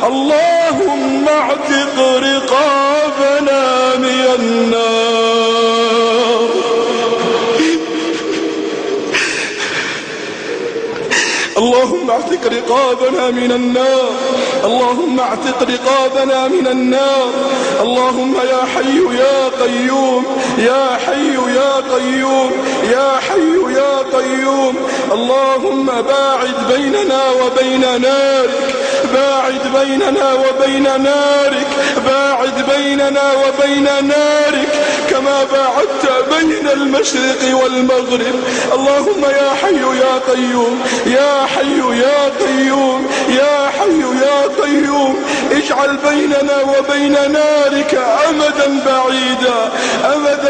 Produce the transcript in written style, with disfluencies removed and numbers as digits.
اللهم اعتق رقابنا من النار. اللهم اعتق رقابنا من النار. اللهم اعتق رقابنا من النار. اللهم يا حي يا قيوم، يا حي يا قيوم، يا حي يا قيوم. اللهم باعد بيننا وبين نارك، باعد بيننا وبين نارك، باعد بيننا وبين نارك كما باعدت بين المشرق والمغرب. اللهم يا حي يا قيوم، يا حي يا قيوم، يا حي يا قيوم. اجعل بيننا وبين نارك أمدا بعيدا، أمدا